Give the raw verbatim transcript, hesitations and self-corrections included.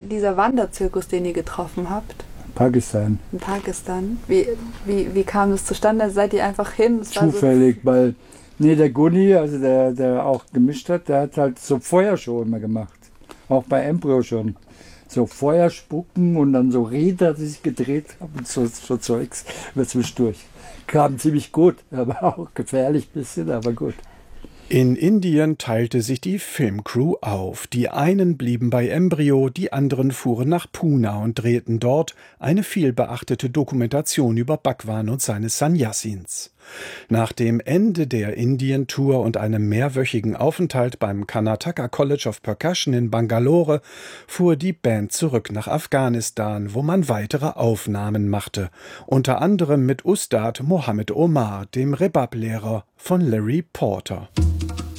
dieser Wanderzirkus, den ihr getroffen habt? Pakistan. In Pakistan. Wie, wie, wie kam das zustande? Seid ihr einfach hin? Es war Zufällig, so weil, nee, der Gunni, also der, der auch gemischt hat, der hat halt so Feuershow immer gemacht. Auch bei Embryo schon. So Feuer spucken und dann so Räder, die sich gedreht haben und so, so Zeugs über zwischendurch. Kam ziemlich gut, aber auch gefährlich ein bisschen, aber gut. In Indien teilte sich die Filmcrew auf. Die einen blieben bei Embryo, die anderen fuhren nach Pune und drehten dort eine vielbeachtete Dokumentation über Bhagwan und seine Sannyasins. Nach dem Ende der Indien-Tour und einem mehrwöchigen Aufenthalt beim Karnataka College of Percussion in Bangalore fuhr die Band zurück nach Afghanistan, wo man weitere Aufnahmen machte, unter anderem mit Ustad Mohammed Omar, dem Rebab-Lehrer von Larry Porter.